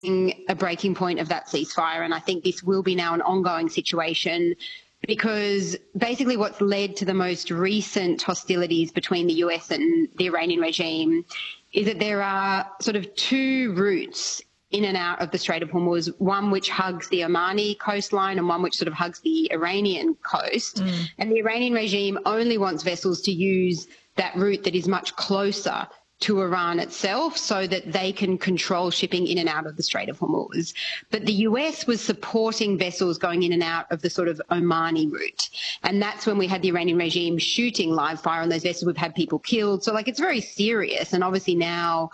a breaking point of that ceasefire, and I think this will be now an ongoing situation because basically what's led to the most recent hostilities between the US and the Iranian regime is that there are sort of two routes in and out of the Strait of Hormuz, one which hugs the Omani coastline and one which sort of hugs the Iranian coast. And the Iranian regime only wants vessels to use that route that is much closer to Iran itself so that they can control shipping in and out of the Strait of Hormuz. But the US was supporting vessels going in and out of the sort of Omani route. And that's when we had the Iranian regime shooting live fire on those vessels. We've had people killed. So, it's very serious. And obviously now,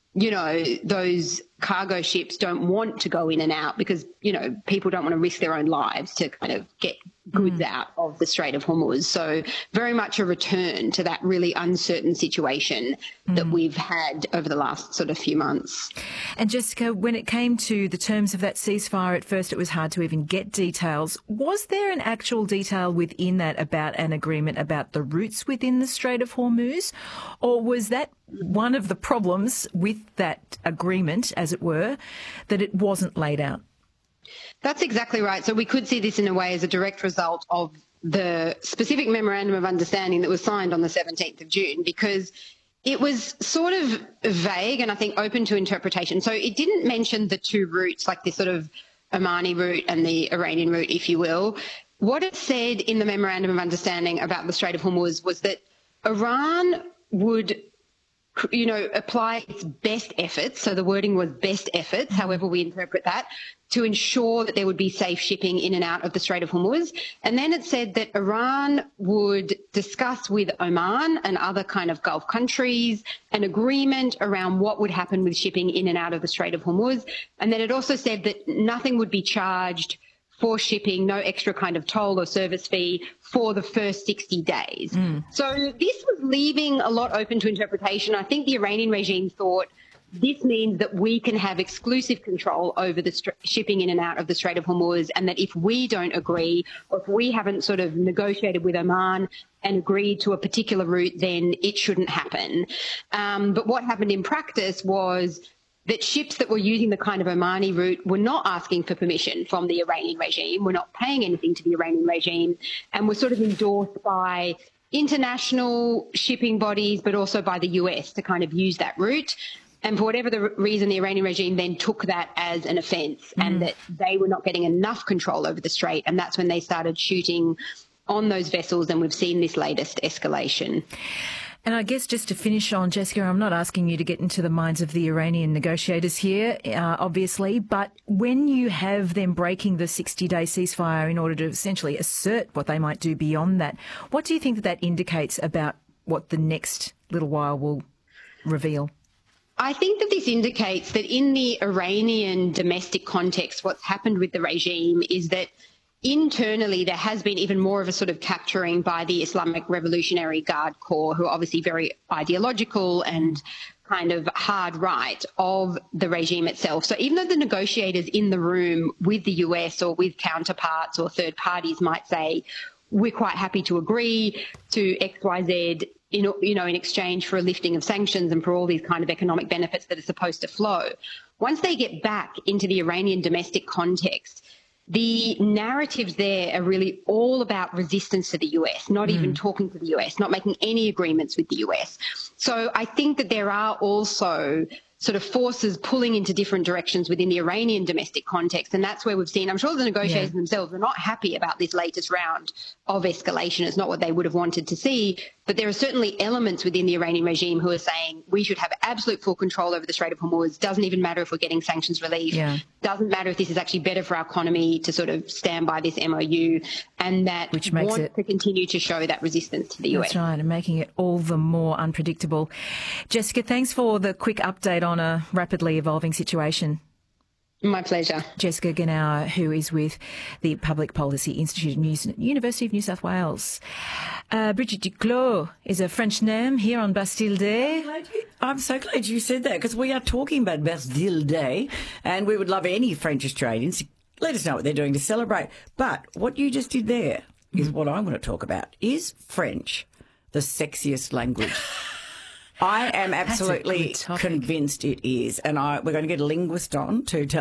those cargo ships don't want to go in and out because, people don't want to risk their own lives to kind of get goods out of the Strait of Hormuz. So very much a return to that really uncertain situation that we've had over the last sort of few months. And Jessica, when it came to the terms of that ceasefire, at first it was hard to even get details. Was there an actual detail within that about an agreement about the routes within the Strait of Hormuz? Or was that one of the problems with that agreement, as it were, that it wasn't laid out? That's exactly right. So we could see this in a way as a direct result of the specific memorandum of understanding that was signed on the 17th of June, because it was sort of vague and I think open to interpretation. So it didn't mention the two routes, like the sort of Omani route and the Iranian route, if you will. What it said in the memorandum of understanding about the Strait of Hormuz was that Iran would apply its best efforts, so the wording was best efforts, however we interpret that, to ensure that there would be safe shipping in and out of the Strait of Hormuz. And then it said that Iran would discuss with Oman and other kind of Gulf countries an agreement around what would happen with shipping in and out of the Strait of Hormuz. And then it also said that nothing would be charged for shipping, no extra kind of toll or service fee for the first 60 days. So this was leaving a lot open to interpretation. I think the Iranian regime thought this means that we can have exclusive control over the shipping in and out of the Strait of Hormuz, and that if we don't agree or if we haven't sort of negotiated with Oman and agreed to a particular route, then it shouldn't happen. But what happened in practice was that ships that were using the kind of Omani route were not asking for permission from the Iranian regime, were not paying anything to the Iranian regime, and were sort of endorsed by international shipping bodies, but also by the US to kind of use that route. And for whatever the reason, the Iranian regime then took that as an offence and that they were not getting enough control over the strait. And that's when they started shooting on those vessels, and we've seen this latest escalation. And I guess just to finish on, Jessica, I'm not asking you to get into the minds of the Iranian negotiators here, obviously, but when you have them breaking the 60-day ceasefire in order to essentially assert what they might do beyond that, what do you think that indicates about what the next little while will reveal? I think that this indicates that in the Iranian domestic context, what's happened with the regime is that internally, there has been even more of a sort of capturing by the Islamic Revolutionary Guard Corps, who are obviously very ideological and kind of hard right of the regime itself. So even though the negotiators in the room with the US or with counterparts or third parties might say, we're quite happy to agree to XYZ in exchange for a lifting of sanctions and for all these kind of economic benefits that are supposed to flow, once they get back into the Iranian domestic context, the narratives there are really all about resistance to the US, not even talking to the US, not making any agreements with the US. So I think that there are also sort of forces pulling into different directions within the Iranian domestic context. And that's where we've seen, I'm sure the negotiators themselves are not happy about this latest round of escalation. It's not what they would have wanted to see. But there are certainly elements within the Iranian regime who are saying we should have absolute full control over the Strait of Hormuz. Doesn't even matter if we're getting sanctions relief. Doesn't matter if this is actually better for our economy to sort of stand by this MOU, and that which makes want it to continue to show that resistance to the US. That's right, and making it all the more unpredictable. Jessica, thanks for the quick update on a rapidly evolving situation. My pleasure. Jessica Genauer, who is with the Public Policy Institute at University of New South Wales. Brigitte Duclos is a French name here on Bastille Day. I'm so glad you said that, because we are talking about Bastille Day, and we would love any French Australians to let us know what they're doing to celebrate. But what you just did there is what I want to talk about. Is French the sexiest language? I am absolutely convinced it is. And we're going to get a linguist on to